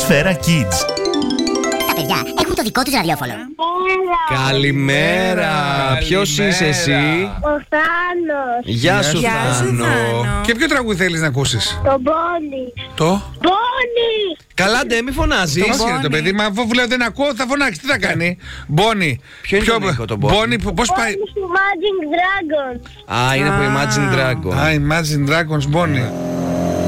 Σφαίρα Kids. Τα παιδιά έχουν το δικό τους ραδιόφωνο. Καλημέρα. Ποιος είσαι εσύ? Ο Θάνος. Γεια σου, Γεια σου, Θάνο. Θάνο. Και ποιο τραγούδι θέλεις να ακούσεις? Το Μπόνι. Το? Μπόνι. Καλά, ντε, μη φωνάζεις. Πώς είναι το παιδί, μα αφού λέω δεν ακούω θα φωνάξει, τι θα κάνει? Μπόνι. Ποιο είναι το Νίκο, το Μπόνι? Πώς πάει? Μπόνι του Magic Dragon. Α, είναι από Imagine Dragon. Α, Imagine Dragons, Μπόνι.